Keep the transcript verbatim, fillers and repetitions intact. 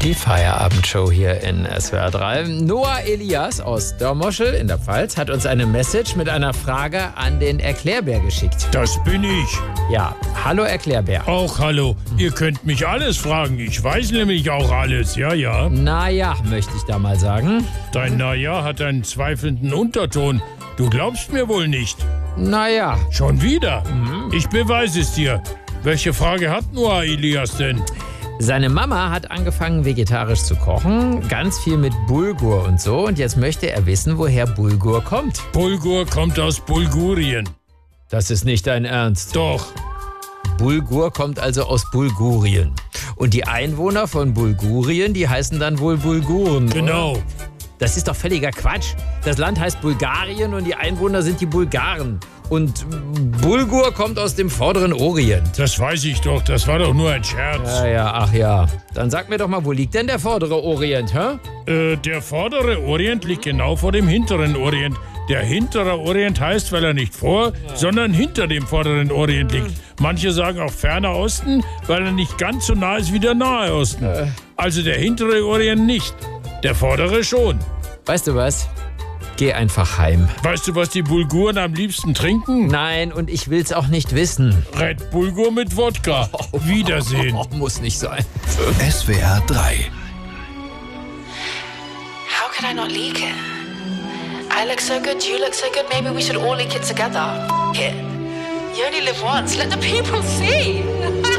Die Feierabendshow hier in S W R drei. Noah Elias aus Dörmoschel in der Pfalz hat uns eine Message mit einer Frage an den Erklärbär geschickt. Das bin ich. Ja, hallo Erklärbär. Auch hallo. Ihr könnt mich alles fragen. Ich weiß nämlich auch alles. Ja, ja. Naja, möchte ich da mal sagen. Dein Naja hat einen zweifelnden Unterton. Du glaubst mir wohl nicht. Naja. Schon wieder? Mhm. Ich beweise es dir. Welche Frage hat Noah Elias denn? Seine Mama hat angefangen, vegetarisch zu kochen, ganz viel mit Bulgur und so. Und jetzt möchte er wissen, woher Bulgur kommt. Bulgur kommt aus Bulgurien. Das ist nicht dein Ernst. Doch. Bulgur kommt also aus Bulgurien. Und die Einwohner von Bulgurien, die heißen dann wohl Bulguren. Genau. Oder? Das ist doch völliger Quatsch. Das Land heißt Bulgarien und die Einwohner sind die Bulgaren. Und Bulgur kommt aus dem vorderen Orient. Das weiß ich doch, das war doch nur ein Scherz. Ja, ja, ach ja. Dann sag mir doch mal, wo liegt denn der vordere Orient, hä? Äh, der vordere Orient liegt genau vor dem hinteren Orient. Der hintere Orient heißt, weil er nicht vor, ja. sondern hinter dem vorderen Orient liegt. Manche sagen auch ferner Osten, weil er nicht ganz so nah ist wie der Nahe Osten. Äh. Also der hintere Orient nicht, der vordere schon. Weißt du was? Geh einfach heim. Weißt du, was die Bulguren am liebsten trinken? Nein, und ich will's auch nicht wissen. Red Bulgur mit Wodka. Oh, Wiedersehen. Oh, muss nicht sein. S W R drei. How could I not leak it? I look so good, you look so good, maybe we should all leak it together. F it. You only live once, let the people see.